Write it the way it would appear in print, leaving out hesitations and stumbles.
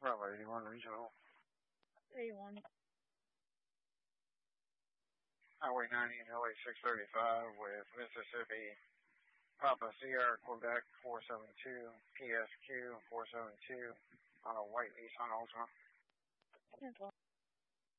Bravo 81 Regional. 81. Highway 90, LA 635 with Mississippi, Papa Sierra, Quebec 472, PSQ 472 on a white Nissan Altima.